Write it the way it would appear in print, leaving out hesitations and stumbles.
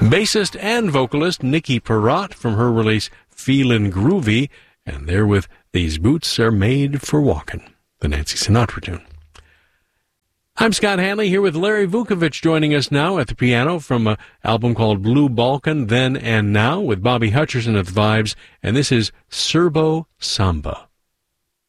bassist and vocalist Nikki Perrott from her release Feelin' Groovy, and they're with These Boots Are Made for Walkin', the Nancy Sinatra tune. I'm Scott Hanley here with Larry Vukovich joining us now at the piano from an album called Blue Balkan, Then and Now, with Bobby Hutcherson at the vibes, and this is Serbo Samba.